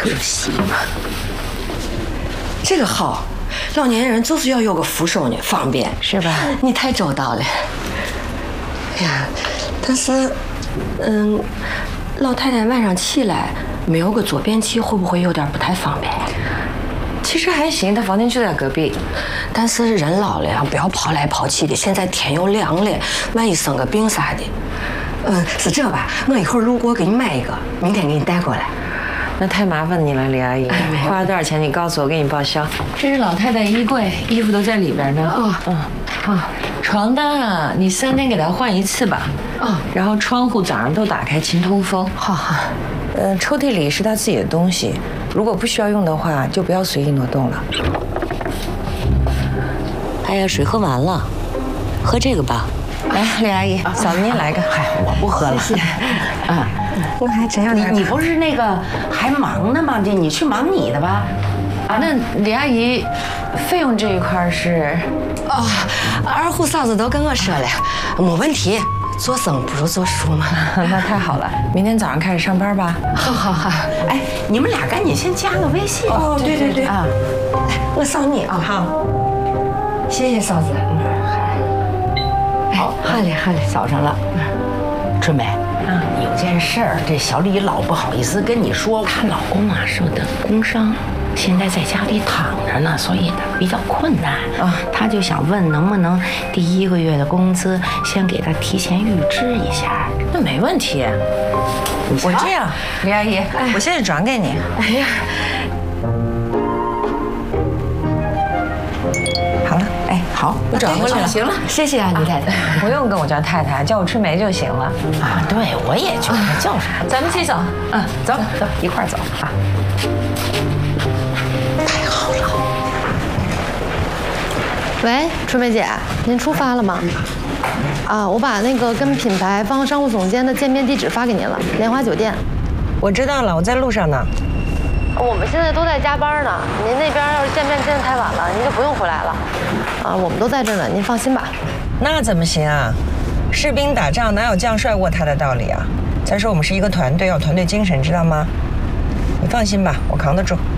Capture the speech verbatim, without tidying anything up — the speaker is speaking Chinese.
可惜嘛。 这个好，老年人就是要有个扶手呢，方便是吧？ 你太周到了。哎呀，但是，嗯，老太太晚上起来没有个坐便器，会不会有点不太方便？ 其实还行，他房间就在隔壁。 但是人老了呀，不要跑来跑去的。现在天又凉了，万一生个病啥的。嗯，是这吧？我一会儿路过给你买一个，明天给你带过来。 那太麻烦你了，李阿姨。花了多少钱？你告诉我，给你报销。这是老太太衣柜，衣服都在里边呢。哦，嗯，好。床单啊，你三天给她换一次吧。哦。然后窗户早上都打开，勤通风。好好。嗯，抽屉里是她自己的东西，如果不需要用的话，就不要随意挪动了。哎呀，水喝完了，喝这个吧。来，李阿姨，嫂子您来个。 嗨，我不喝了。 谢谢。 啊， 我还真要你你不是那个还忙呢吗？你你去忙你的吧。 啊，那李阿姨，费用这一块是？ 哦，二胡嫂子都跟我说了，没问题。做生不如做熟嘛。 那太好了，明天早上开始上班吧。 好好好。 哎，你们俩赶紧先加个微信。 哦，对对对啊， 来，我扫你啊。 好， 谢谢嫂子。好，好嘞好嘞， 扫上了。春梅，啊，有件事儿，这小李老不好意思跟你说，她老公啊受的工伤，现在在家里躺着呢，所以比较困难啊。她就想问能不能第一个月的工资先给她提前预支一下。 那没问题。我这样，李阿姨，我现在转给你。 哎呀， 好了，哎，好， 我转过去了。 行了， 谢谢啊，李太太。 不用跟我叫太太，叫我春梅就行了。 啊，对，我也觉得叫啥？ 咱们一起走。 嗯，走走，一块儿走啊。太好了。 喂，春梅姐，您出发了吗？啊，我把那个跟品牌方商务总监的见面地址发给您了，莲花酒店。 我知道了，我在路上呢。 我们现在都在加班呢，您那边要是见面见得太晚了，您就不用回来了。啊，我们都在这呢，您放心吧。 那怎么行啊？士兵打仗哪有将帅卧榻的道理啊？再说我们是一个团队，要团队精神，知道吗？你放心吧，我扛得住。